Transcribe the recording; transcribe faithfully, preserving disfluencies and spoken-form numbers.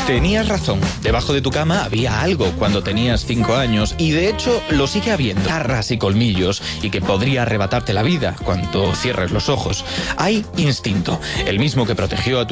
Tenías razón, debajo de tu cama había algo cuando tenías cinco años y de hecho lo sigue habiendo. Garras y colmillos y que podría arrebatarte la vida cuando cierres los ojos. Hay instinto, el mismo que protegió a tu